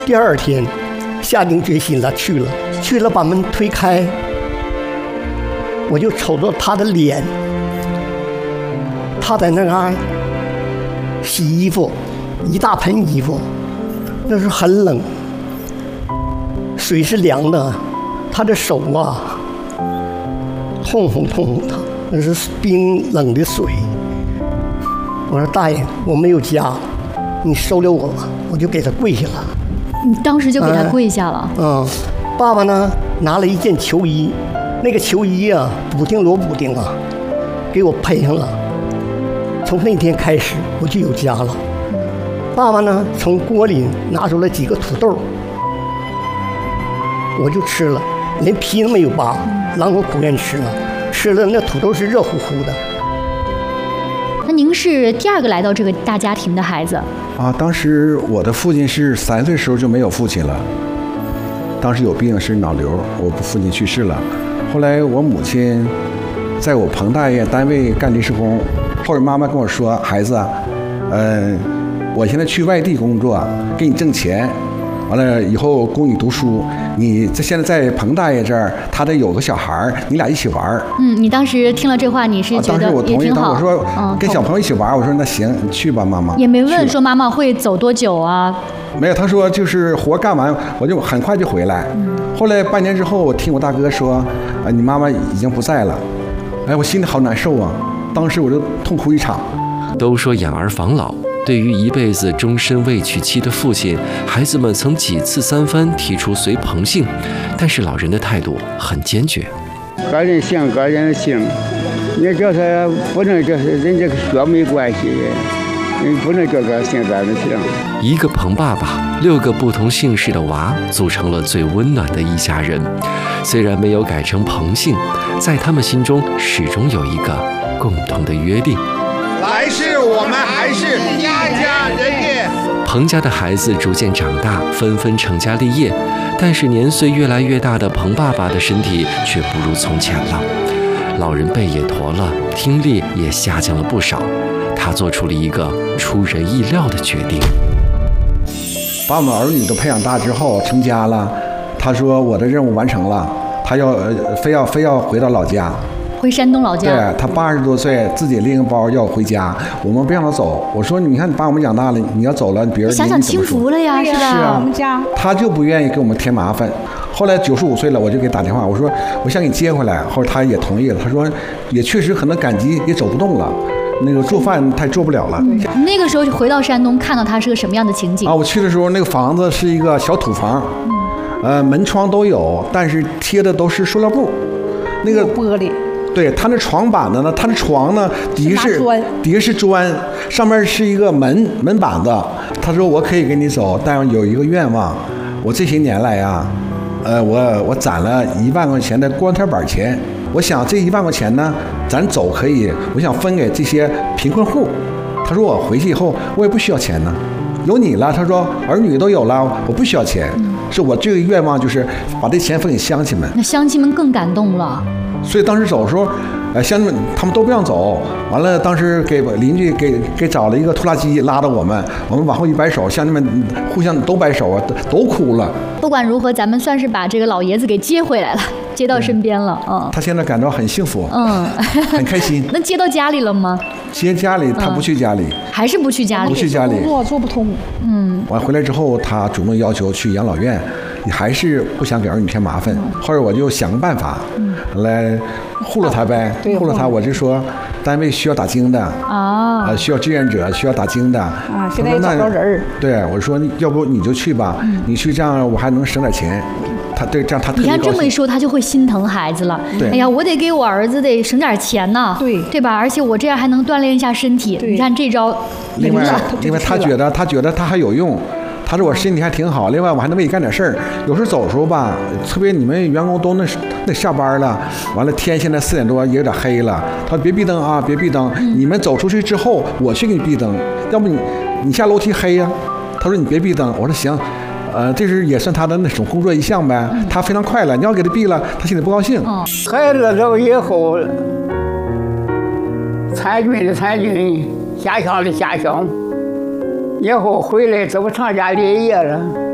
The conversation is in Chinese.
第二天，下定决心了，去了，把门推开，我就瞅着他的脸，他在那嘎洗衣服，一大盆衣服，那时候很冷，水是凉的，他的手啊，痛红的，那是冰冷的水。我说大爷，我没有家，你收留我吧，我就给他跪下了。 你当时就给他跪下了？ 爸爸呢拿了一件球衣，那个球衣啊，补丁锣补丁啊，给我配上了。从那天开始，我就有家了。爸爸呢从锅里拿出来几个土豆，我就吃了，连皮都没有扒，狼吞虎咽吃了。吃了那土豆是热乎乎的。 那您是第二个来到这个大家庭的孩子啊？当时我的父亲是3岁时候就没有父亲了，当时有病是脑瘤，我父亲去世了。后来我母亲在我彭大爷单位干临时工，后来妈妈跟我说：“孩子，我现在去外地工作，给你挣钱。”完了以后供你读书，你现在在彭大爷这儿，他这有个小孩，你俩一起玩。 你当时听了这话，你是觉得也挺好。 当时我同意，我说跟小朋友一起玩，我说那行，你去吧，妈妈。 也没问说妈妈会走多久啊？ 没有，他说就是活干完，我就很快就回来。后来半年之后，我听我大哥说，你妈妈已经不在了，哎，我心里好难受啊，当时我就痛哭一场。 都说养儿防老。对于一辈子终身未娶妻的父亲，孩子们曾几次3番提出随彭姓，但是老人的态度很坚决。 个人姓，个人姓，你就是不能就是人家血没关系，你不能叫个姓咱的姓。 一个彭爸爸，6个不同姓氏的娃，组成了最温暖的一家人。虽然没有改成彭姓，在他们心中始终有一个共同的约定。 来世我们还是一家人也。 彭家的孩子逐渐长大，纷纷成家立业，但是年岁越来越大的彭爸爸的身体却不如从前了。老人背也驼了，听力也下降了不少。他做出了一个出人意料的决定。 把我们儿女都培养大之后，成家了。他说我的任务完成了，他非要回到老家。 回山东老家。 对，他80多岁，自己拎个包要回家，我们不让他走。我说你看你把我们养大了，你要走了，别人想想轻浮了呀，是吧？ 是啊， 我们家他就不愿意给我们添麻烦。后来95岁了，我就给他打电话，我说我想给你接回来。后来他也同意了，他说也确实可能赶集也走不动了，那个做饭他也做不了了。 那个时候就回到山东，看到他是个什么样的情景啊？我去的时候，那个房子是一个小土房，门窗都有，但是贴的都是塑料布，那个玻璃。 对，他那床板子呢，他的床呢底下是砖，上面是一个门板子。他说我可以跟你走，但有一个愿望，我这些年来呀，我攒了1万块钱的棺材板钱，我想这1万块钱呢，咱走可以，我想分给这些贫困户。他说我回去以后我也不需要钱呢，有你了。他说儿女都有了，我不需要钱，是我这个愿望就是把这钱分给乡亲们。 那乡亲们更感动了。 所以当时走的时候，乡亲们他们都不让走，完了当时给邻居给找了一个拖拉机拉着我们往后一摆手，乡亲们互相都摆手啊，都哭了。 不管如何，咱们算是把这个老爷子给接回来了，接到身边了。 他现在感到很幸福，很开心。 那接到家里了吗？ 接家里，他不去家里， 还是不去家里？ 不去家里， 工作做不通。 完回来之后，他主动要求去养老院，你还是不想给儿女添麻烦。后来我就想个办法，来护了他呗。护了他，我就说单位需要打更的啊，需要志愿者，需要打更的啊。现在也找不着人。 对，我说要不你就去吧，你去这样我还能省点钱。他对这样他特别高兴。 你看这么一说，他就会心疼孩子了。哎呀，我得给我儿子得省点钱呐，对吧？而且我这样还能锻炼一下身体。你看这招。 另外他觉得他还有用。他说我身体还挺好，另外我还能为你干点事儿。有时候走的时候吧，特别你们员工都那下班了，完了天现在4点多也有点黑了。他说别闭灯啊，别闭灯，你们走出去之后我去给你闭灯，要不你下楼梯黑呀。他说你别闭灯，我说行。这是也算他的那种工作一项呗。他非常快乐，你要给他闭了，他心里不高兴。 孩子走以后，参军的参军，下乡的下乡，以后回来都成家立业了。